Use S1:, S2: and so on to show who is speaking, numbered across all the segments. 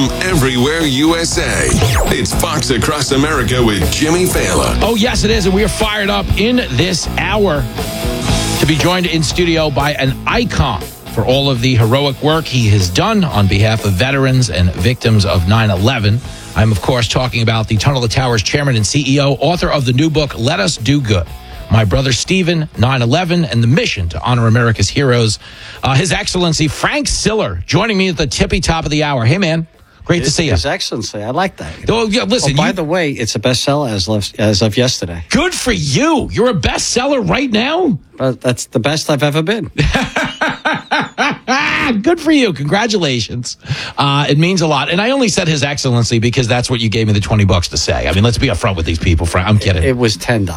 S1: everywhere USA. It's Fox Across America with Jimmy Fallon.
S2: Oh, yes, it is. And we are fired up in this hour to be joined in studio by an icon for all of the heroic work he has done on behalf of veterans and victims of 9/11. I'm, of course, talking about the Tunnel to Towers chairman and CEO, author of the new book, Let Us Do Good. My Brother Stephen, 9/11, and the mission to honor America's heroes. His Excellency Frank Siller joining me at the tippy top of the hour. Hey, man. Great to see you.
S3: His Excellency. I like that.
S2: Oh, yeah, listen.
S3: By the way, it's a bestseller as of yesterday.
S2: Good for you. You're a bestseller right now?
S3: That's the best I've ever been.
S2: Good for you. Congratulations. It means a lot. And I only said His Excellency because that's what you gave me the $20 to say. I mean, let's be upfront with these people, Frank. I'm kidding.
S3: It was $10.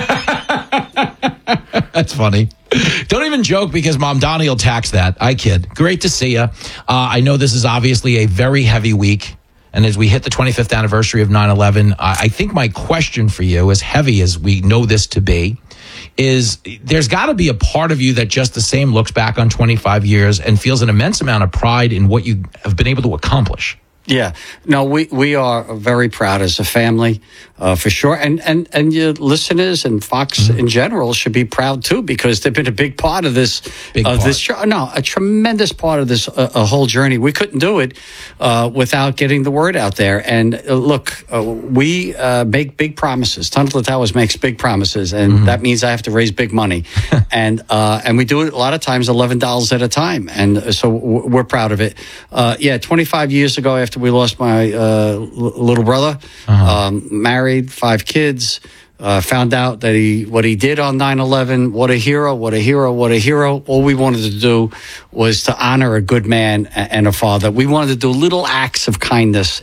S2: That's funny. Don't even joke because Mom Donnie will tax that. I kid. Great to see you. I know this is obviously a very heavy week. And as we hit the 25th anniversary of 9/11, I think my question for you, as heavy as we know this to be, is there's got to be a part of you that just the same looks back on 25 years and feels an immense amount of pride in what you have been able to accomplish.
S3: Yeah, no, we are very proud as a family, for sure, and your listeners and Fox in general should be proud too because they've been a big part of this this show. No, a tremendous part of this whole journey. We couldn't do it without getting the word out there. And look, we make big promises. Tunnel to Towers makes big promises, and that means I have to raise big money, and we do it a lot of times $11 at a time, and so we're proud of it. 25 years ago after we lost my little brother, married, 5 kids, found out that what he did on 9/11, what a hero, what a hero, what a hero. All we wanted to do was to honor a good man and a father. We wanted to do little acts of kindness,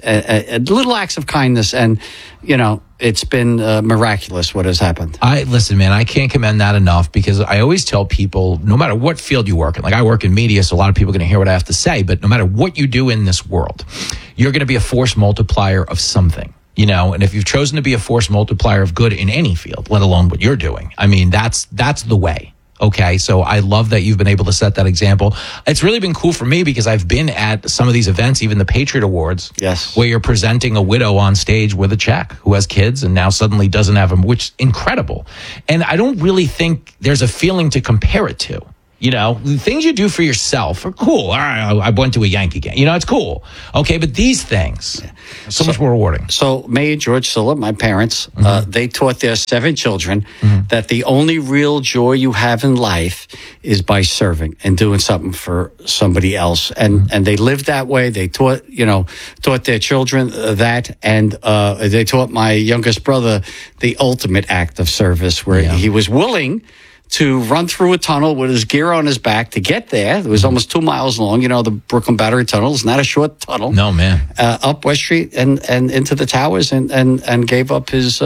S3: and, you know, it's been miraculous what has happened.
S2: Listen, man, I can't commend that enough because I always tell people, no matter what field you work in, like I work in media, so a lot of people are going to hear what I have to say, but no matter what you do in this world, you're going to be a force multiplier of something. You know, and if you've chosen to be a force multiplier of good in any field, let alone what you're doing, I mean, that's the way. Okay, so I love that you've been able to set that example. It's really been cool for me because I've been at some of these events, even the Patriot Awards,
S3: yes,
S2: where you're presenting a widow on stage with a check who has kids and now suddenly doesn't have them, which is incredible. And I don't really think there's a feeling to compare it to. You know, the things you do for yourself are cool. All right, I went to a Yankee game. You know, it's cool. Okay, but these things are so much more rewarding.
S3: So May and George Siller, my parents, they taught their 7 children that the only real joy you have in life is by serving and doing something for somebody else. And they lived that way. They taught their children that. And they taught my youngest brother the ultimate act of service where he was willing to run through a tunnel with his gear on his back to get there. It was almost 2 miles long. You know, the Brooklyn Battery Tunnel is not a short tunnel.
S2: No, man.
S3: Up West Street and into the towers and gave up his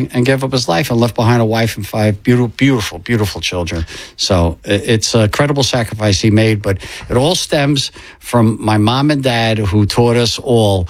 S3: life and left behind a wife and 5 beautiful children. So it's a credible sacrifice he made, but it all stems from my mom and dad who taught us all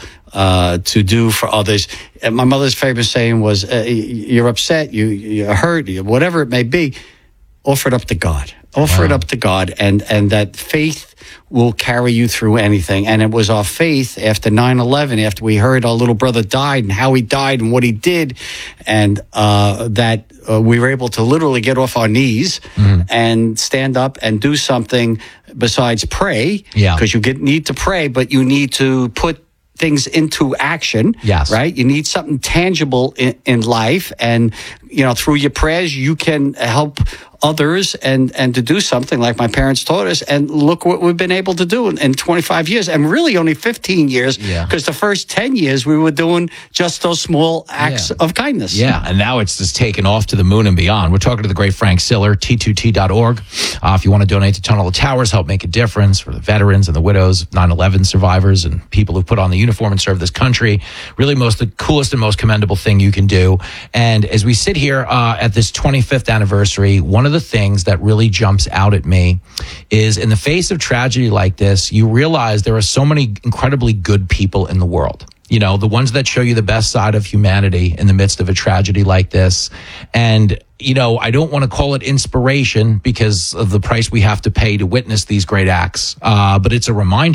S3: to do for others. And my mother's famous saying was, you're upset, you're hurt, whatever it may be, offer it up to God. Offer it up to God, and that faith will carry you through anything. And it was our faith after 9/11, after we heard our little brother died and how he died and what he did, and that we were able to literally get off our knees and stand up and do something besides pray.
S2: Yeah.
S3: Because you need to pray, but you need to put things into action.
S2: Yes.
S3: Right? You need something tangible in life. And, you know, through your prayers, you can help others and to do something like my parents taught us. And look what we've been able to do in 25 years and really only 15 years because the first 10 years we were doing just those small acts of kindness.
S2: Yeah. And now it's just taken off to the moon and beyond. We're talking to the great Frank Siller, T2T.org. If you want to donate to Tunnel to Towers, help make a difference for the veterans and the widows of 9/11 survivors and people who put on the uniform and serve this country. Really the coolest and most commendable thing you can do. And as we sit here at this 25th anniversary, one of the things that really jumps out at me is in the face of tragedy like this, you realize there are so many incredibly good people in the world. You know, the ones that show you the best side of humanity in the midst of a tragedy like this. And, you know, I don't want to call it inspiration because of the price we have to pay to witness these great acts. But it's a reminder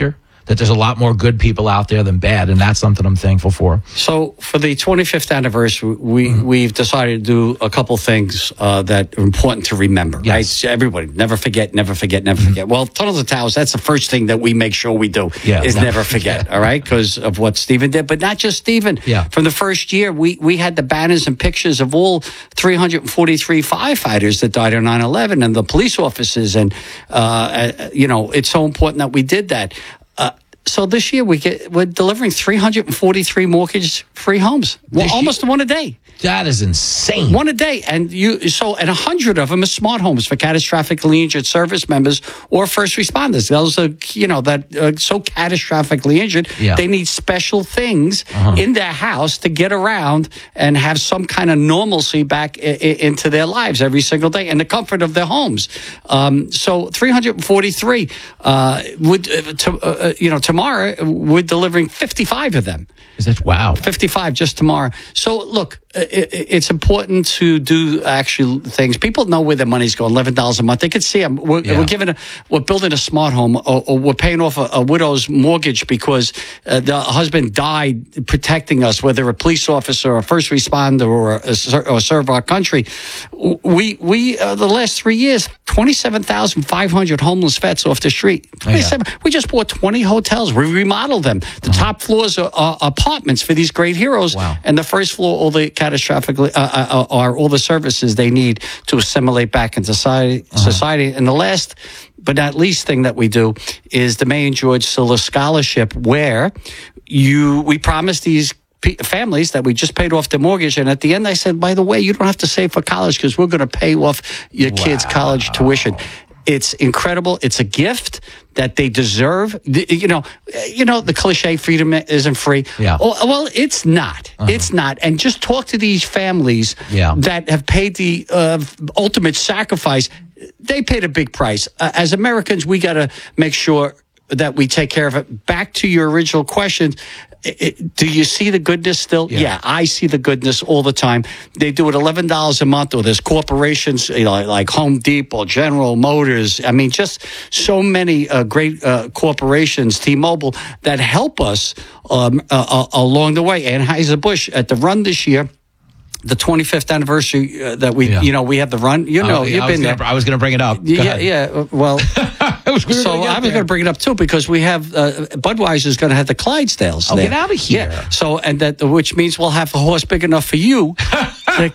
S2: that there's a lot more good people out there than bad, and that's something I'm thankful for.
S3: So for the 25th anniversary, we've decided to do a couple things that are important to remember,
S2: Yes.
S3: right? So everybody, never forget, never forget, never forget. Well, Tunnels and Towers, that's the first thing that we make sure we do, is never forget, all right? Because of what Stephen did, but not just Stephen.
S2: Yeah.
S3: From the first year, we had the banners and pictures of all 343 firefighters that died on 9/11 and the police officers, and it's so important that we did that. So this year we're delivering 343 mortgage-free homes. Well, almost one a day.
S2: That is insane.
S3: One a day. And 100 of them are smart homes for catastrophically injured service members or first responders. Those are, so catastrophically injured, they need special things in their house to get around and have some kind of normalcy back into their lives every single day and the comfort of their homes. So 343 tomorrow we're delivering 55 of them.
S2: Is that wow?
S3: 55 just tomorrow. So look, it's important to do actual things. People know where their money's going. $11 a month. They can see them. We're building a smart home, or we're paying off a widow's mortgage because the husband died protecting us, whether a police officer or a first responder or serve our country. We the last 3 years, 27,500 homeless vets off the street. We just bought 20 hotels. We remodeled them. The top floors are apartments for these great heroes, and the first floor, all the catastrophically are all the services they need to assimilate back into society. And the last but not least thing that we do is the May and George Siller Scholarship, where we promise these families that we just paid off the mortgage, and at the end I said, by the way, you don't have to save for college because we're going to pay off your kids' college tuition. It's incredible. It's a gift that they deserve. The cliche, freedom isn't free.
S2: Yeah.
S3: Well, it's not. It's not. And just talk to these families that have paid the ultimate sacrifice. They paid a big price. As Americans, we got to make sure that we take care of it. Back to your original question, do you see the goodness still? Yeah, I see the goodness all the time. They do it $11 a month, or there's corporations like Home Depot, General Motors. I mean, just so many great corporations, T-Mobile, that help us along the way. Anheuser-Busch at the run this year, the 25th anniversary that we have the run. You've been there.
S2: I was going to bring it up.
S3: Well, I was going to bring it up too, because we have Budweiser's going to have the Clydesdales.
S2: Get out of here.
S3: Yeah. So, which means we'll have a horse big enough for you.
S2: You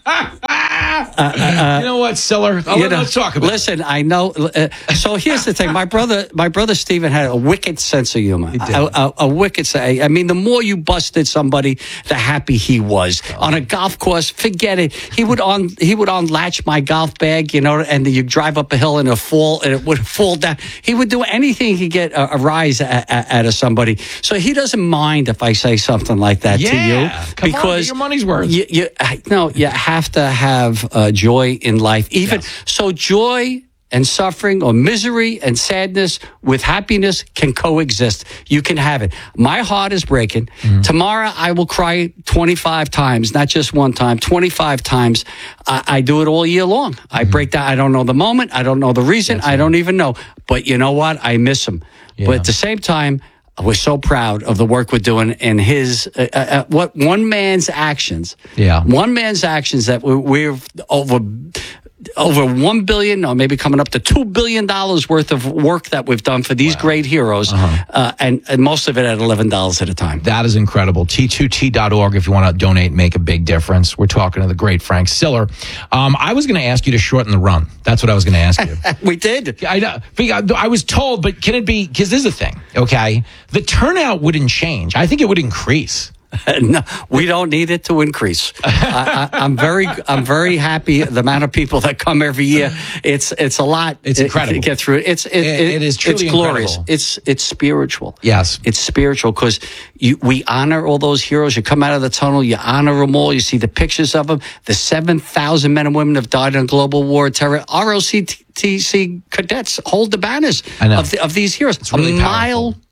S2: know what, Siller? Let's talk about it.
S3: Listen, I know. So here's the thing. My brother Stephen had a wicked sense of humor. A wicked. I mean, the more you busted somebody, the happy he was. On a golf course, forget it. He would unlatch my golf bag, and you drive up a hill and it would fall down. He would do anything he could get a rise out of somebody. So he doesn't mind if I say something like that to you.
S2: Because your money's worth.
S3: You have to have joy in life. So joy and suffering, or misery and sadness with happiness, can coexist. You can have it. My heart is breaking. Tomorrow I will cry 25 times, not just one time, 25 times. I do it all year long. I break down. I don't know the moment. I don't know the reason. I don't even know. But you know what? I miss him. Yeah. But at the same time, we're so proud of the work we're doing and his one man's actions. Yeah, one man's actions that we're over $1 billion, or maybe coming up to $2 billion worth of work that we've done for these great heroes, and most of it at $11 at a time.
S2: That is incredible. T2T.org if you want to donate and make a big difference. We're talking to the great Frank Siller. I was going to ask you to shorten the run. That's what I was going to ask you.
S3: We did.
S2: I know. I was told, but can it be, because this is the thing, okay? The turnout wouldn't change. I think it would increase.
S3: No, we don't need it to increase. I'm very happy the amount of people that come every year. It's a lot.
S2: It's incredible
S3: to get through. It is truly glorious.
S2: Incredible.
S3: It's spiritual.
S2: Yes,
S3: it's spiritual because we honor all those heroes. You come out of the tunnel, you honor them all. You see the pictures of them. The 7,000 men and women have died in global war terror. ROTC cadets hold the banners of these heroes.
S2: It's really
S3: a mile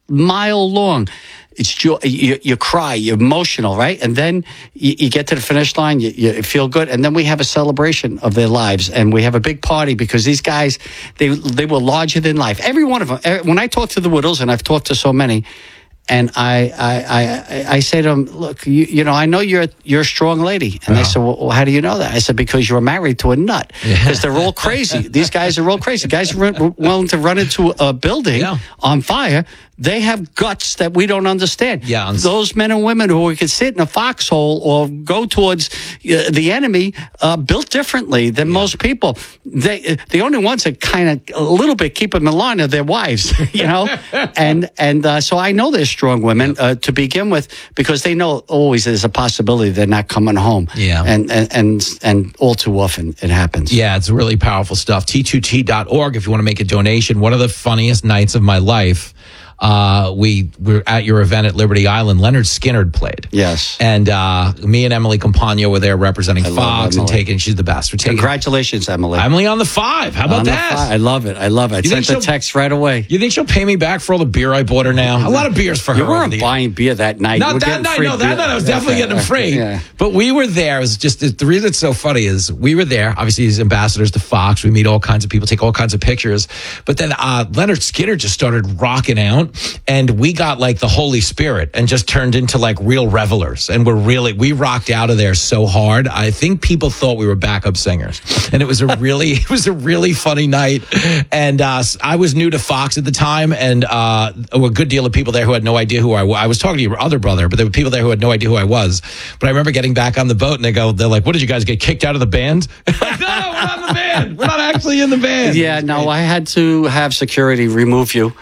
S3: mile long. It's joy. You cry, you're emotional, right? And then you get to the finish line, you feel good, and then we have a celebration of their lives, and we have a big party because these guys, they were larger than life. Every one of them. When I talk to the widows, and I've talked to so many, and I say to them, look, you know, I know you're a strong lady. And they said, well, how do you know that? I said, because you were married to a nut. Because they're all crazy. These guys are all crazy. Guys are willing to run into a building on fire. They have guts that we don't understand. Yeah, those men and women who could sit in a foxhole or go towards the enemy built differently than most people. The only ones that kind of a little bit keep them in line are their wives, you know. and so I know they're strong women to begin with because they know always there's a possibility they're not coming home. Yeah, and all too often it happens.
S2: Yeah, it's really powerful stuff. T2T.org if you want to make a donation. One of the funniest nights of my life. We were at your event at Liberty Island. Leonard Skinner played.
S3: Yes.
S2: And me and Emily Campagno were there representing Fox and she's the best.
S3: Congratulations, Emily.
S2: Emily on the 5. How about that?
S3: I love it. I sent the text right away.
S2: You think she'll pay me back for all the beer I bought her now? A lot of beers for her.
S3: You weren't buying beer that night.
S2: Not that night. No, that night I was definitely getting them free. Yeah. But we were there. It was just the reason it's so funny is we were there. Obviously, as ambassadors to Fox. We meet all kinds of people, take all kinds of pictures. But then Leonard Skinner just started rocking out. And we got like the Holy Spirit and just turned into like real revelers. And we rocked out of there so hard. I think people thought we were backup singers. And it was a really funny night. And I was new to Fox at the time. And a good deal of people there who had no idea who I was. I was talking to your other brother, but there were people there who had no idea who I was. But I remember getting back on the boat and they're like, what did you guys get kicked out of the band? Like, no, we're not in the band. We're not actually in the band.
S3: Yeah, no, I had to have security remove you.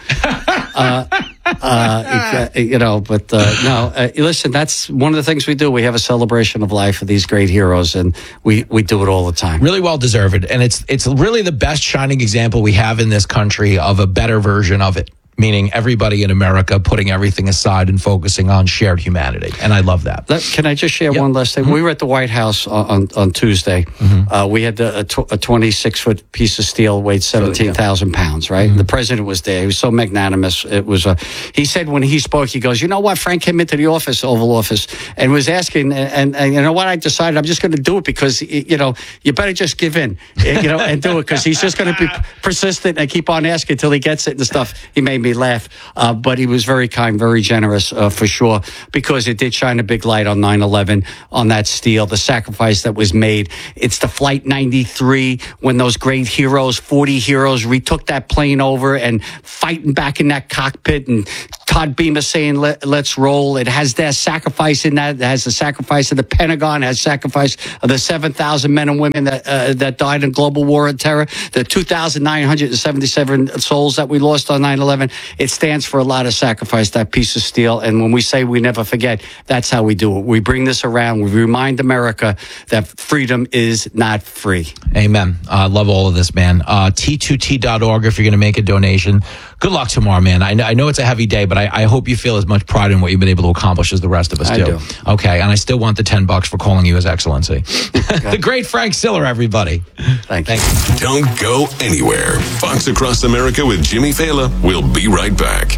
S3: Listen, that's one of the things we do. We have a celebration of life of these great heroes, and we do it all the time.
S2: Really well deserved. And it's really the best shining example we have in this country of a better version of it. Meaning everybody in America putting everything aside and focusing on shared humanity. And I love that.
S3: Can I just share one last thing? Mm-hmm. We were at the White House on Tuesday. Mm-hmm. We had a 26-foot piece of steel weighed 17,000 pounds, right? Mm-hmm. The president was there. He was so magnanimous. It was. He said when he spoke, he goes, you know what? Frank came into the Oval Office, and was asking, and you know what? I decided I'm just going to do it because, you know, you better just give in, you know, and do it because he's just going to be persistent and keep on asking until he gets it and stuff. He made me laugh, but he was very kind, very generous for sure, because it did shine a big light on 9/11, on that steel, the sacrifice that was made. It's the Flight 93 when those great heroes, 40 heroes, retook that plane over and fighting back in that cockpit, and Todd Beamer saying, let's roll. It has their sacrifice in that. It has the sacrifice of the Pentagon, it has sacrifice of the 7,000 men and women that died in global war on terror, the 2,977 souls that we lost on 9/11. It stands for a lot of sacrifice, that piece of steel. And when we say we never forget, that's how we do it. We bring this around. We remind America that freedom is not free.
S2: Amen. I love all of this, man. T2T.org if you're going to make a donation. Good luck tomorrow, man. I know it's a heavy day, but I hope you feel as much pride in what you've been able to accomplish as the rest of us do.
S3: I do.
S2: Okay, and I still want the $10 for calling you His Excellency. The great Frank Siller, everybody.
S3: Thank you.
S1: Don't go anywhere. Fox Across America with Jimmy Fallon. We'll be right back.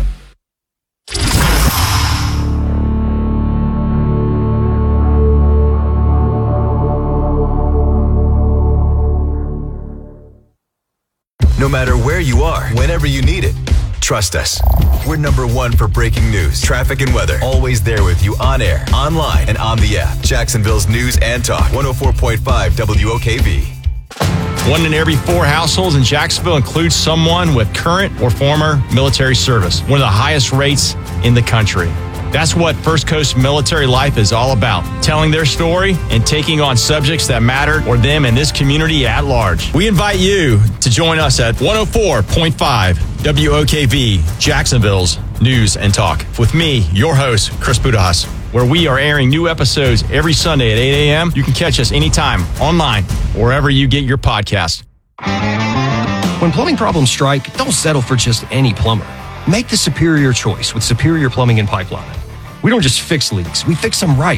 S4: No matter where you are, whenever you need it, trust us. We're number one for breaking news, traffic, and weather. Always there with you on air, online, and on the app. Jacksonville's News and Talk, 104.5 WOKV.
S5: 1 in every 4 households in Jacksonville includes someone with current or former military service, one of the highest rates in the country. That's what First Coast Military Life is all about, telling their story and taking on subjects that matter for them and this community at large. We invite you to join us at 104.5 WOKV, Jacksonville's News and Talk, with me, your host, Chris Budahas, where we are airing new episodes every Sunday at 8 a.m. You can catch us anytime, online, wherever you get your podcast.
S6: When plumbing problems strike, don't settle for just any plumber. Make the superior choice with Superior Plumbing and Pipeline. We don't just fix leaks, we fix them right.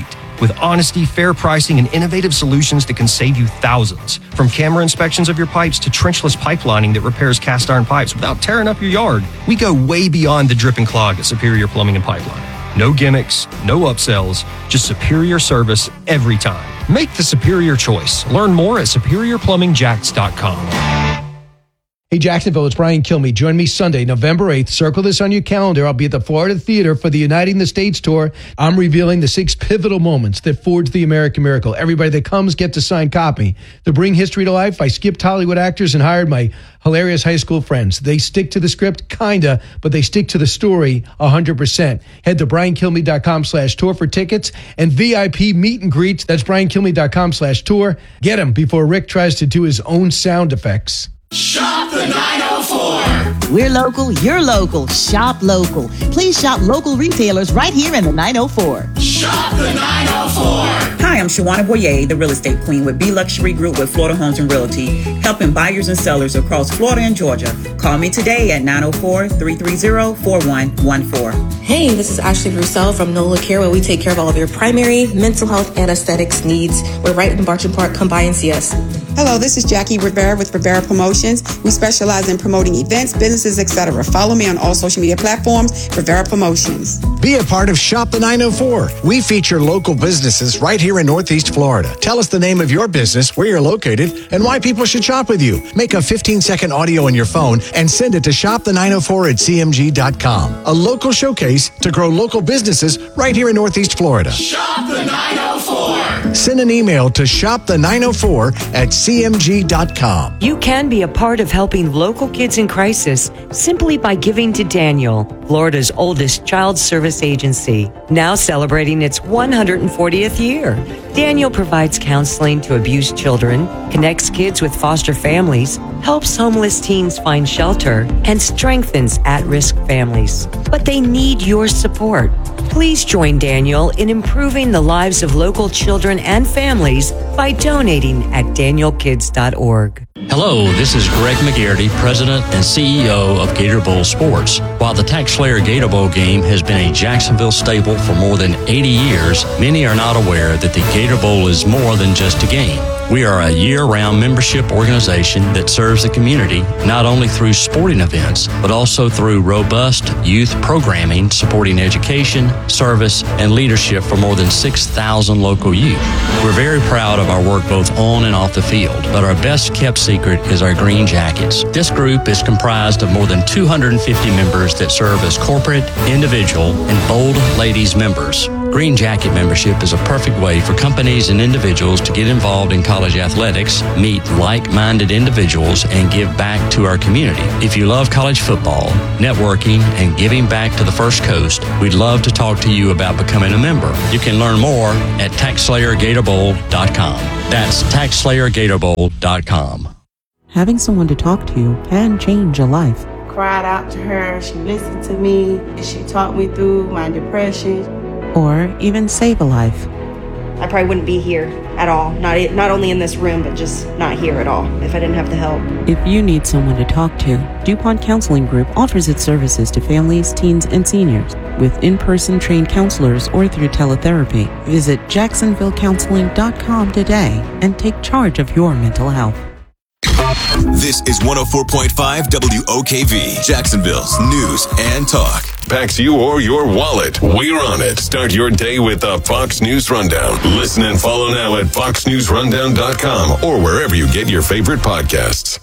S6: with honesty, fair pricing, and innovative solutions that can save you thousands. From camera inspections of your pipes to trenchless pipelining that repairs cast iron pipes without tearing up your yard, we go way beyond the drip and clog at Superior Plumbing and Pipeline. No gimmicks, no upsells, just superior service every time. Make the superior choice. Learn more at superiorplumbingjacks.com.
S7: Hey, Jacksonville, it's Brian Kilmeade. Join me Sunday, November 8th. Circle this on your calendar. I'll be at the Florida Theater for the Uniting the States tour. I'm revealing the 6 pivotal moments that forged the American miracle. Everybody that comes gets a signed copy. To bring history to life, I skipped Hollywood actors and hired my hilarious high school friends. They stick to the script, kinda, but they stick to the story 100%. Head to briankilmeade.com/tour for tickets and VIP meet and greets. That's briankilmeade.com/tour. Get them before Rick tries to do his own sound effects.
S8: Shop the 904.
S9: We're local, you're local. Shop local. Please shop local retailers right here in the 904.
S8: Shop the 904.
S10: Hi, I'm Shawana Boyer, the real estate queen with B Luxury Group with Florida Homes and Realty, helping buyers and sellers across Florida and Georgia. Call me today at 904-330-4114.
S11: Hey, this is Ashley Roussel from NOLA Care, where we take care of all of your primary, mental health, and aesthetics needs. We're right in Barton Park. Come by and see us.
S12: Hello, this is Jackie Rivera with Rivera Promotions. We specialize in promoting events, businesses, etc. Follow me on all social media platforms, Rivera Promotions.
S13: Be a part of Shop the 904. We feature local businesses right here in Northeast Florida. Tell us the name of your business, where you're located, and why people should shop with you. Make a 15-second audio on your phone and send it to shopthe904@cmg.com. A local showcase to grow local businesses right here in Northeast Florida.
S8: Shop the 904.
S13: Send an email to shopthe904@cmg.com.
S14: You can be a part of helping local kids in crisis simply by giving to Daniel, Florida's oldest child service agency, now celebrating its 140th year. Daniel provides counseling to abused children, connects kids with foster families, helps homeless teens find shelter, and strengthens at-risk families. But they need your support. Please join Daniel in improving the lives of local children and families by donating at danielkids.org.
S15: Hello, this is Greg McGarity, President and CEO of Gator Bowl Sports. While the TaxSlayer Gator Bowl game has been a Jacksonville staple for more than 80 years, many are not aware that the Gator Bowl is more than just a game. We are a year-round membership organization that serves the community not only through sporting events, but also through robust youth programming supporting education, service, and leadership for more than 6,000 local youth. We're very proud of our work both on and off the field, but our best-kept secret is our Green Jackets. This group is comprised of more than 250 members that serve as corporate, individual, and Bold Ladies members. Green Jacket membership is a perfect way for companies and individuals to get involved in college athletics, meet like-minded individuals, and give back to our community. If you love college football, networking, and giving back to the First Coast, we'd love to talk to you about becoming a member. You can learn more at TaxSlayerGatorBowl.com. That's TaxSlayerGatorBowl.com.
S16: Having someone to talk to can change a life.
S17: Cried out to her, she listened to me, she talked me through my depression.
S16: Or even save a life.
S18: I probably wouldn't be here at all. Not only in this room, but just not here at all if I didn't have the help.
S16: If you need someone to talk to, DuPont Counseling Group offers its services to families, teens, and seniors with in-person trained counselors or through teletherapy. Visit JacksonvilleCounseling.com today and take charge of your mental health.
S4: This is 104.5 WOKV, Jacksonville's news and talk.
S1: Packs you or your wallet. We're on it. Start your day with the Fox News Rundown. Listen and follow now at foxnewsrundown.com or wherever you get your favorite podcasts.